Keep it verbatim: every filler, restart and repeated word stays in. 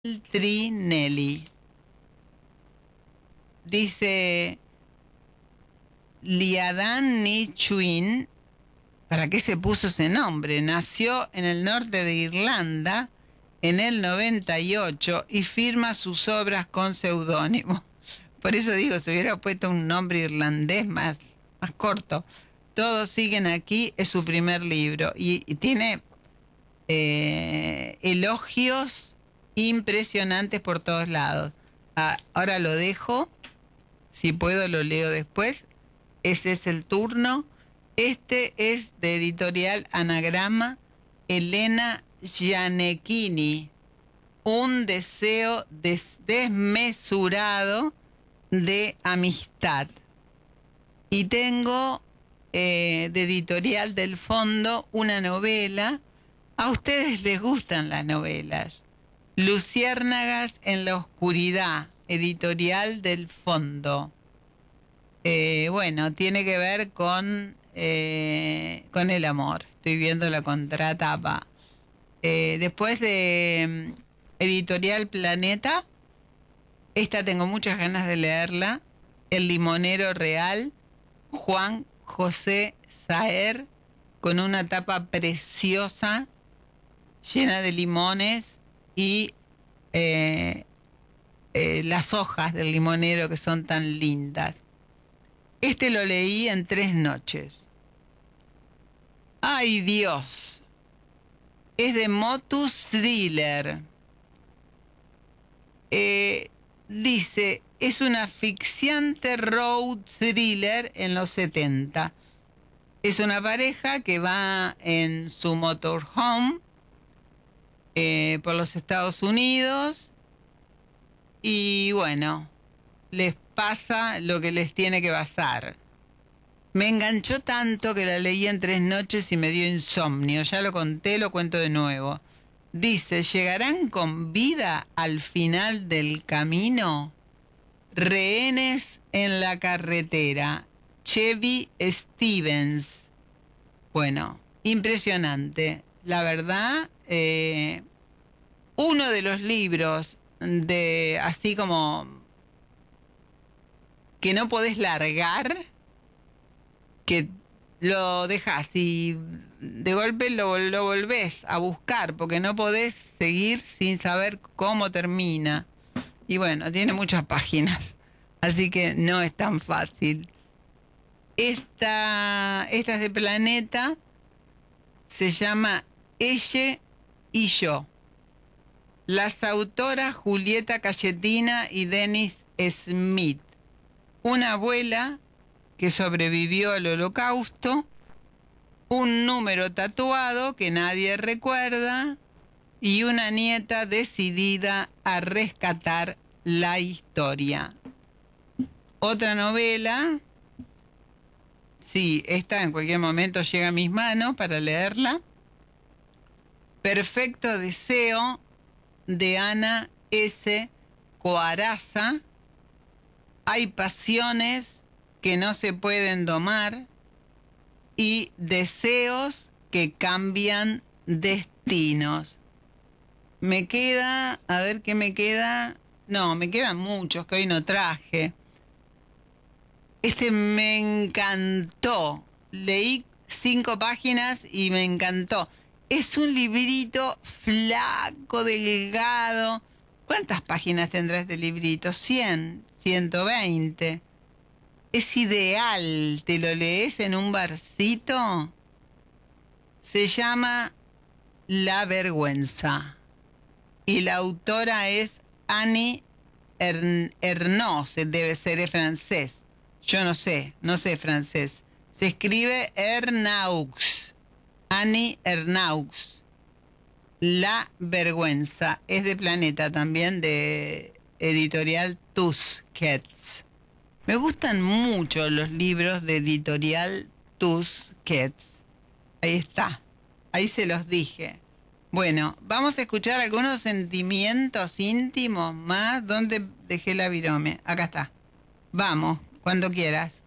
Trinelli. Dice Liadan Nichuin, ¿para qué se puso ese nombre? Nació en el norte de Irlanda en el noventa y ocho y firma sus obras con seudónimo. Por eso digo, si hubiera puesto un nombre irlandés más, más corto. Todos siguen aquí, es su primer libro y, y tiene eh, elogios impresionantes por todos lados. Ah, ahora lo dejo, si puedo lo leo después. Ese es el turno. Este es de editorial Anagrama, Elena Gianecchini. Un deseo des- desmesurado de amistad. Y tengo eh, de editorial del Fondo una novela. A ustedes les gustan las novelas. Luciérnagas en la oscuridad, editorial del Fondo. Eh, bueno, tiene que ver con, eh, con el amor. Estoy viendo la contratapa. Eh, después de mm, editorial Planeta, esta tengo muchas ganas de leerla. El limonero real, Juan José Saer, con una tapa preciosa, llena de limones y eh, eh, las hojas del limonero que son tan lindas. Este lo leí en tres noches. ¡Ay, Dios! Es de Motus Thriller. Eh, dice, es una ficciante road thriller en los setenta. Es una pareja que va en su motorhome eh, por los Estados Unidos y bueno, les pasa lo que les tiene que pasar. Me enganchó tanto que la leí en tres noches y me dio insomnio. Ya lo conté, lo cuento de nuevo. Dice, ¿llegarán con vida al final del camino? Rehenes en la carretera. Chevy Stevens. Bueno, impresionante. La verdad, eh, uno de los libros de así como que no podés largar, que lo dejas y de golpe lo, lo volvés a buscar porque no podés seguir sin saber cómo termina. Y bueno, tiene muchas páginas, así que no es tan fácil. Esta, esta es de Planeta, se llama Ella y yo. Las autoras Julieta Cayetina y Dennis Smith. Una abuela que sobrevivió al holocausto, un número tatuado que nadie recuerda y una nieta decidida a rescatar la historia. Otra novela, sí, esta en cualquier momento llega a mis manos para leerla. Perfecto Deseo, de Ana S. Coaraza. Hay pasiones que no se pueden domar y deseos que cambian destinos. Me queda, a ver qué me queda. No, me quedan muchos que hoy no traje. Este me encantó. Leí cinco páginas y me encantó. Es un librito flaco, delgado. ¿Cuántas páginas tendrá este librito? cien, ciento veinte. Es ideal, te lo lees en un barcito. Se llama La vergüenza. Y la autora es Annie Ernaux, debe ser es francés. Yo no sé, no sé francés. Se escribe Ernaux. Annie Ernaux. La vergüenza. Es de Planeta también, de editorial Tusquets. Me gustan mucho los libros de editorial Tusquets. Ahí está. Ahí se los dije. Bueno, vamos a escuchar algunos sentimientos íntimos más. ¿Dónde dejé la virome? Acá está. Vamos, cuando quieras.